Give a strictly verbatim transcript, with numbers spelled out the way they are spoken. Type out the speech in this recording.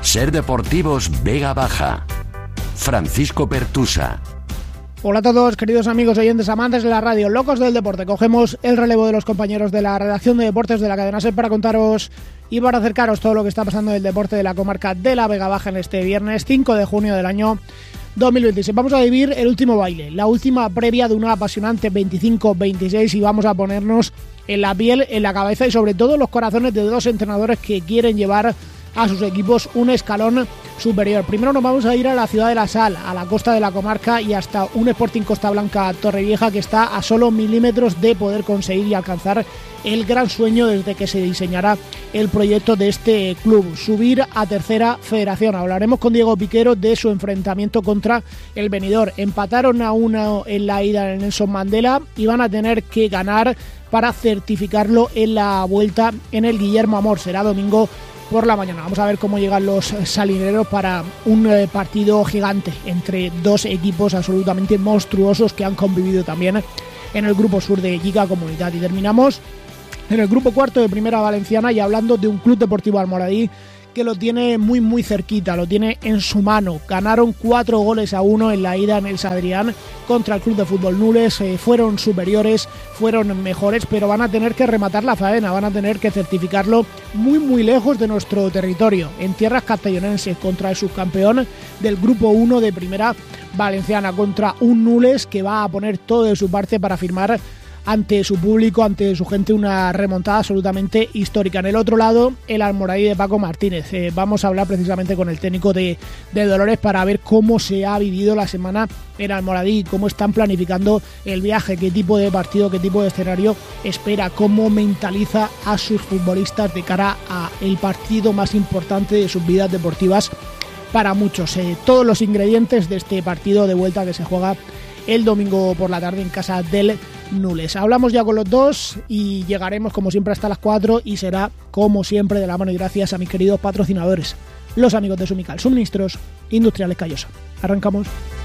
Ser Deportivos Vega Baja. Francisco Pertusa. Hola a todos, queridos amigos oyentes amantes de la radio, locos del deporte. Cogemos el relevo de los compañeros de la redacción de deportes de la cadena SER para contaros y para acercaros todo lo que está pasando en el deporte de la comarca de la Vega Baja en este viernes cinco de junio del año dos mil veintiséis. Vamos a vivir el último baile, la última previa de una apasionante veinticinco veintiséis y vamos a ponernos en la piel, en la cabeza y sobre todo los corazones de dos entrenadores que quieren llevar a sus equipos un escalón superior. Primero nos vamos a ir a la ciudad de La Sal, a la costa de la comarca y hasta un Sporting Costa Blanca Torrevieja que está a solo milímetros de poder conseguir y alcanzar el gran sueño desde que se diseñará el proyecto de este club, subir a tercera federación. Hablaremos con Diego Piquero de su enfrentamiento contra el Benidorm. Empataron a uno en la ida en Nelson Mandela y van a tener que ganar para certificarlo en la vuelta en el Guillermo Amor. Será domingo por la mañana. Vamos a ver cómo llegan los salineros para un eh, partido gigante entre dos equipos absolutamente monstruosos que han convivido también en el grupo sur de Lliga Comunitat. Y terminamos en el grupo cuarto de Primera Valenciana y hablando de un Club Deportivo Almoradí que lo tiene muy muy cerquita, lo tiene en su mano. Ganaron cuatro goles a uno en la ida en el Sadrián contra el Club de Fútbol Nules, eh, fueron superiores, fueron mejores, pero van a tener que rematar la faena, van a tener que certificarlo muy muy lejos de nuestro territorio, en tierras castellonenses, contra el subcampeón del grupo uno de Primera Valenciana, contra un Nules que va a poner todo de su parte para firmar ante su público, ante su gente, una remontada absolutamente histórica. En el otro lado, el Almoradí de Paco Martínez. Eh, vamos a hablar precisamente con el técnico de, de Dolores para ver cómo se ha vivido la semana en Almoradí, cómo están planificando el viaje, qué tipo de partido, qué tipo de escenario espera, cómo mentaliza a sus futbolistas de cara a el partido más importante de sus vidas deportivas para muchos. Eh, todos los ingredientes de este partido de vuelta que se juega el domingo por la tarde en casa del Nules. Hablamos ya con los dos y llegaremos como siempre hasta las cuatro y será como siempre de la mano y gracias a mis queridos patrocinadores, los amigos de Sumical, Suministros Industriales Callosa. Arrancamos.